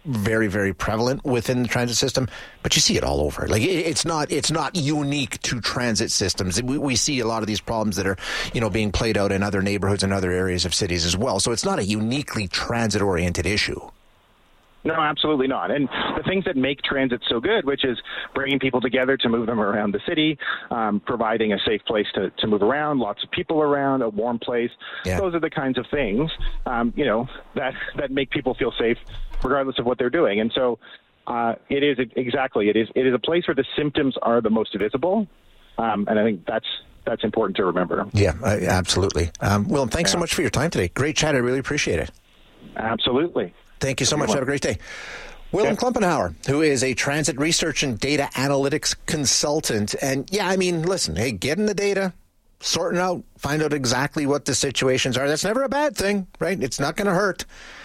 very, very prevalent within the transit system, but you see it all over. Like it's not unique to transit systems. We see a lot of these problems that are, being played out in other neighborhoods and other areas of cities as well. So it's not a uniquely transit-oriented issue. No, absolutely not. And the things that make transit so good, which is bringing people together to move them around the city, providing a safe place to move around, lots of people around, a warm place. Yeah. Those are the kinds of things, that make people feel safe regardless of what they're doing. And so it is a place where the symptoms are the most visible. And I think that's important to remember. Yeah, absolutely. Willem, thanks so much for your time today. Great chat. I really appreciate it. Absolutely. Thank you so much. Have a great day. Willem Klumpenhauer, who is a transit research and data analytics consultant. And listen, hey, getting the data, sorting out, find out exactly what the situations are. That's never a bad thing, right? It's not going to hurt.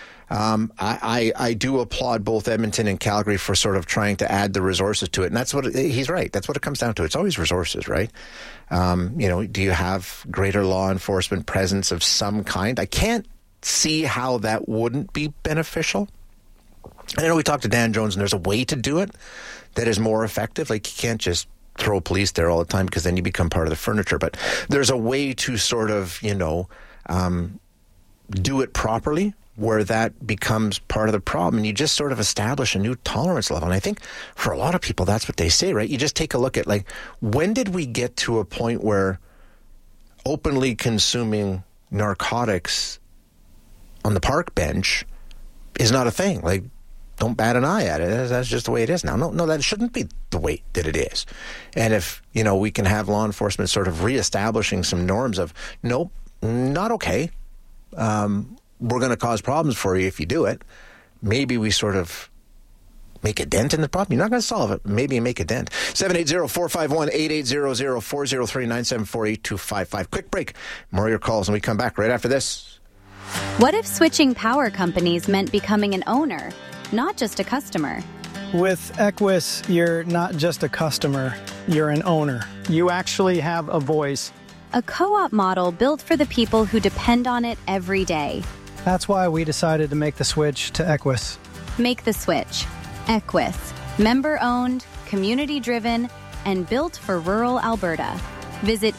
I do applaud both Edmonton and Calgary for sort of trying to add the resources to it. And that's he's right. That's what it comes down to. It's always resources, right? Do you have greater law enforcement presence of some kind? I can't see how that wouldn't be beneficial. I know we talked to Dan Jones, and there's a way to do it that is more effective. Like, you can't just throw police there all the time because then you become part of the furniture. But there's a way to sort of, do it properly where that becomes part of the problem, and you just sort of establish a new tolerance level. And I think for a lot of people, that's what they say, right? You just take a look at, like, when did we get to a point where openly consuming narcotics on the park bench is not a thing? Like, don't bat an eye at it. That's just the way it is now. No, that shouldn't be the way that it is. And if, we can have law enforcement sort of reestablishing some norms of, nope, not okay. We're going to cause problems for you if you do it. Maybe we sort of make a dent in the problem. You're not going to solve it. Maybe you make a dent. 780-451-8800, 403-974-8255. Quick break. More of your calls, and we come back right after this. What if switching power companies meant becoming an owner, not just a customer? With Equus, you're not just a customer, you're an owner. You actually have a voice. A co-op model built for the people who depend on it every day. That's why we decided to make the switch to Equus. Make the switch. Equus. Member-owned, community-driven, and built for rural Alberta. Visit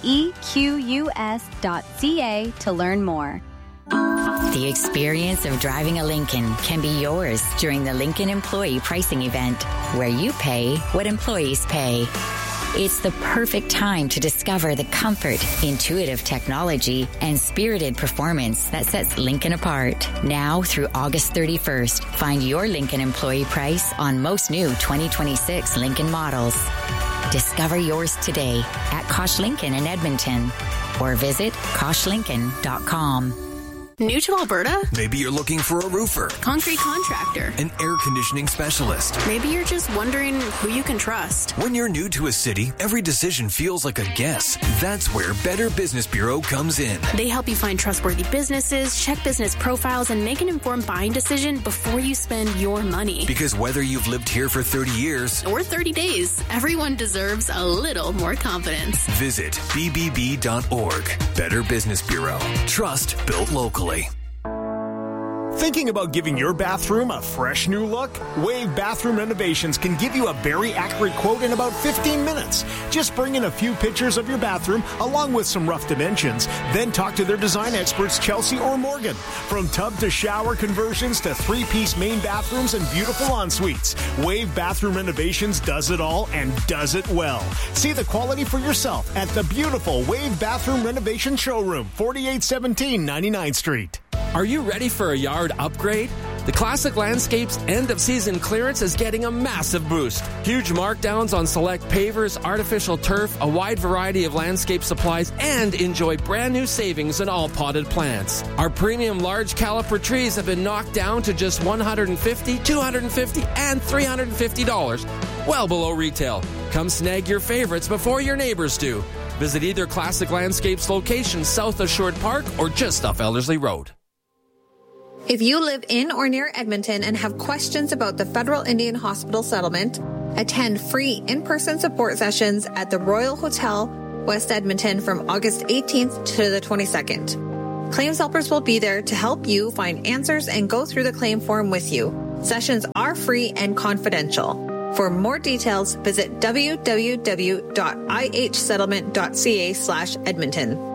equs.ca to learn more. The experience of driving a Lincoln can be yours during the Lincoln Employee Pricing Event, where you pay what employees pay. It's the perfect time to discover the comfort, intuitive technology, and spirited performance that sets Lincoln apart. Now through August 31st, find your Lincoln employee price on most new 2026 Lincoln models. Discover yours today at Kosh Lincoln in Edmonton or visit koshlincoln.com. New to Alberta? Maybe you're looking for a roofer, concrete contractor, an air conditioning specialist. Maybe you're just wondering who you can trust. When you're new to a city, every decision feels like a guess. That's where Better Business Bureau comes in. They help you find trustworthy businesses, check business profiles, and make an informed buying decision before you spend your money. Because whether you've lived here for 30 years or 30 days, everyone deserves a little more confidence. Visit bbb.org. Better Business Bureau. Trust built locally. Thinking about giving your bathroom a fresh new look? Wave Bathroom Renovations can give you a very accurate quote in about 15 minutes. Just bring in a few pictures of your bathroom along with some rough dimensions. Then talk to their design experts, Chelsea or Morgan. From tub to shower conversions to 3-piece main bathrooms and beautiful ensuites, Wave Bathroom Renovations does it all and does it well. See the quality for yourself at the beautiful Wave Bathroom Renovation Showroom, 4817 99th Street. Are you ready for a yard upgrade? The Classic Landscapes end-of-season clearance is getting a massive boost. Huge markdowns on select pavers, artificial turf, a wide variety of landscape supplies, and enjoy brand new savings in all potted plants. Our premium large caliper trees have been knocked down to just $150, $250, and $350, well below retail. Come snag your favorites before your neighbors do. Visit either Classic Landscapes location south of Short Park or just off Ellerslie Road. If you live in or near Edmonton and have questions about the Federal Indian Hospital settlement, attend free in-person support sessions at the Royal Hotel, West Edmonton from August 18th to the 22nd. Claims helpers will be there to help you find answers and go through the claim form with you. Sessions are free and confidential. For more details, visit www.ihsettlement.ca/Edmonton.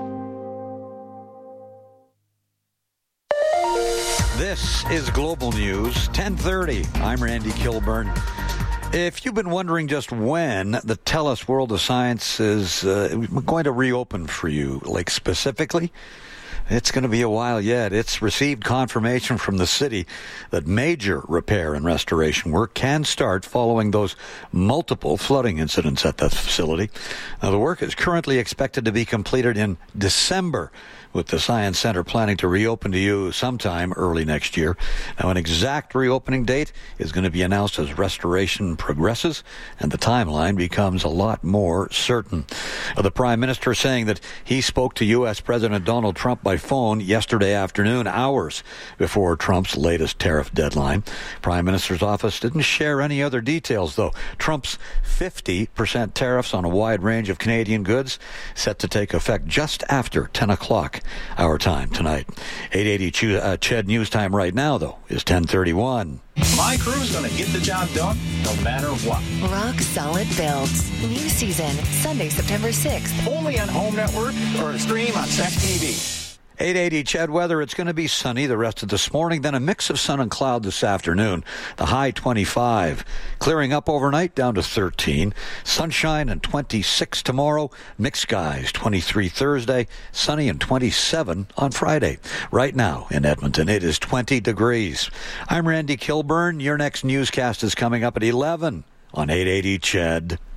This is Global News, 10:30. I'm Randy Kilburn. If you've been wondering just when the TELUS World of Science is going to reopen for you, like specifically, it's going to be a while yet. It's received confirmation from the city that major repair and restoration work can start following those multiple flooding incidents at that facility. Now, the work is currently expected to be completed in December, with the Science Centre planning to reopen to you sometime early next year. Now, an exact reopening date is going to be announced as restoration progresses and the timeline becomes a lot more certain. The Prime Minister saying that he spoke to U.S. President Donald Trump by phone yesterday afternoon, hours before Trump's latest tariff deadline. Prime Minister's office didn't share any other details, though. Trump's 50% tariffs on a wide range of Canadian goods set to take effect just after 10 o'clock. Our time tonight. 880 CHED News Time right now, though, is 10:31. My crew's going to get the job done no matter what. Rock Solid Builds. New season, Sunday, September 6th. Only on Home Network or stream on SEC TV. 880 CHED weather. It's going to be sunny the rest of this morning, then a mix of sun and cloud this afternoon. The high 25. Clearing up overnight down to 13. Sunshine and 26 tomorrow. Mixed skies 23 Thursday. Sunny and 27 on Friday. Right now in Edmonton, it is 20 degrees. I'm Randy Kilburn. Your next newscast is coming up at 11 on 880 CHED.